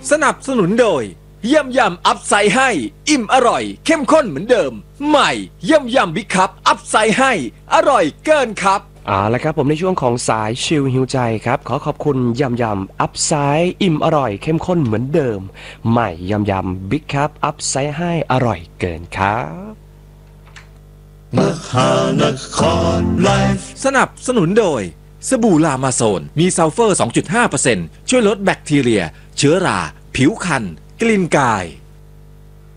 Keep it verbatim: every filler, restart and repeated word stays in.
สนับสนุนโดยยำยำอัพไซด์ให้อิ่มอร่อยเข้มข้นเหมือนเดิมใหม่ยำยำบิ๊กคัพอัพไซด์ให้อร่อยเกินครับเอาละครับผมในช่วงของสายชิลหิวใจครับขอขอบคุณยำยำอัพไซด์อิ่มอร่อยเข้มข้นเหมือนเดิมใหม่ยำยำบิ๊กคัพอัพไซด์ให้อร่อยเกินครับมหานครไลฟ์สนับสนุนโดยสบู่ลามาโซนมีซัลเฟอร์ สองจุดห้าเปอร์เซ็นต์ ช่วยลดแบคทีเรียเชื้อราผิวคันกลิ่นกาย